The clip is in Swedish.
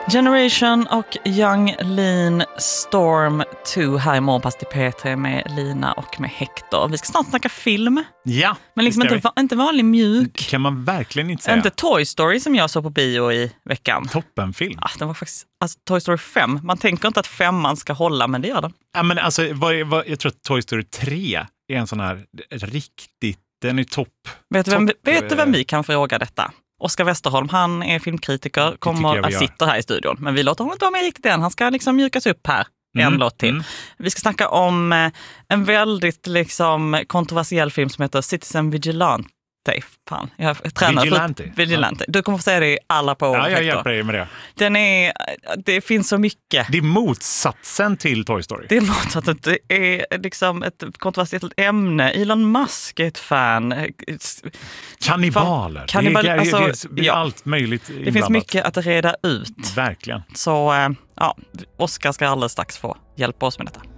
Generation och Young Lean Storm 2 här i Morgonpass till P3 med Lina och med Hector. Vi ska snart snacka film. Ja, men liksom inte vanlig mjuk. Kan man verkligen inte säga. Inte Toy Story som jag såg på bio i veckan. Toppenfilm. Ja, den var faktiskt Toy Story 5. Man tänker inte att 5:an ska hålla, men det gör den. Ja, men alltså, jag tror att Toy Story 3 är en sån här riktigt, den är topp. Vet du vem vi kan fråga detta? Oskar Westerholm, han är filmkritiker, sitter här i studion. Men vi låter honom inte vara med riktigt än. Han ska liksom mjukas upp här. En låt till. Vi ska snacka om en väldigt liksom kontroversiell film som heter Citizen Vigilante. Fan, jag tränar Vigilante. Du kommer få säga det i alla på. Ja, jag hjälper dig med det. Det finns så mycket. Det är motsatsen till Toy Story. Det är motsatsen. Det är liksom ett kontroversiellt ämne. Elon Musk är ett fan. Kannibaler. Det är allt möjligt inblandat. Det finns mycket att reda ut. Verkligen. Så Oskar ska alldeles strax få hjälpa oss med detta.